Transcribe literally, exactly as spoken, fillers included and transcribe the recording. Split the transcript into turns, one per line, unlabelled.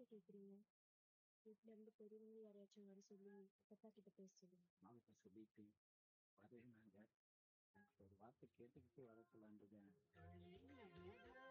யார்கிட்ட கேக்குறீங்க? வீட்ல இருந்து பெரியவங்க யாரையாச்சும் வர சொல்லி அப்பா கிட்ட பேச சொல்லுங்க.
மாமாட்ட சொல்லிட்டு வரேன்னாங்க. ஒரு வார்த்தை கேட்டுக்கிட்டு வர சொல்லான்ட்டு